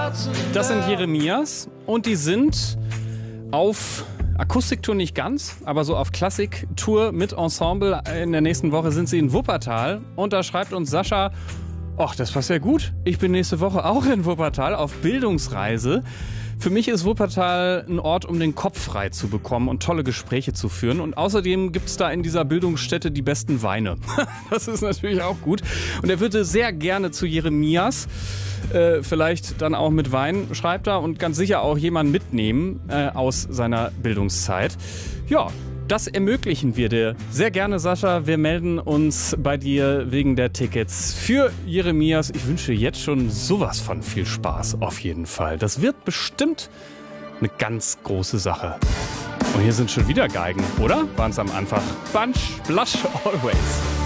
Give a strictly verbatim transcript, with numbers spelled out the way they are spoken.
Das sind Jeremias und die sind auf Akustiktour nicht ganz, aber so auf Klassiktour mit Ensemble. In der nächsten Woche sind sie in Wuppertal und da schreibt uns Sascha: ach, das passt ja gut. Ich bin nächste Woche auch in Wuppertal auf Bildungsreise. Für mich ist Wuppertal ein Ort, um den Kopf frei zu bekommen und tolle Gespräche zu führen. Und außerdem gibt es da in dieser Bildungsstätte die besten Weine. Das ist natürlich auch gut. Und er würde sehr gerne zu Jeremias, äh, vielleicht dann auch mit Wein, schreibt er, und ganz sicher auch jemanden mitnehmen äh, aus seiner Bildungszeit. Ja, das ermöglichen wir dir sehr gerne, Sascha. Wir melden uns bei dir wegen der Tickets für Jeremias. Ich wünsche jetzt schon sowas von viel Spaß, auf jeden Fall. Das wird bestimmt eine ganz große Sache. Und hier sind schon wieder Geigen, oder? Waren es am Anfang. Bunch, Blush, Always.